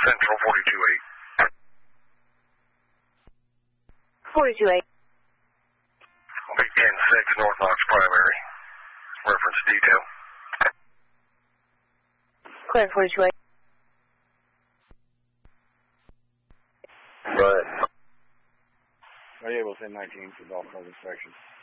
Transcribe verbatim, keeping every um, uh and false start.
Central forty-two eight. forty-two eight. eight ten six North Knox Primary. Reference detail. Clear forty-two eight. Right. Are you able to send nineteen for golf cart inspection?